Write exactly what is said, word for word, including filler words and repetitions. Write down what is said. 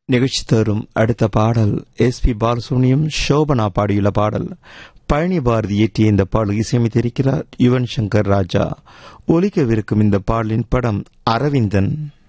நிகழ்ச்சி தரும் அடுத்த பாடல் எஸ் பி பாலசுப்ரமணியம் சோபனா பாடியுள்ள பாடல். பழனி பாரதி இயற்றிய இந்த பாடல் இசையமைத்திருக்கிறார் யுவன் சங்கர் ராஜா. ஒலிக்கவிருக்கும் இந்த பாடலின் படம் அரவிந்தன்.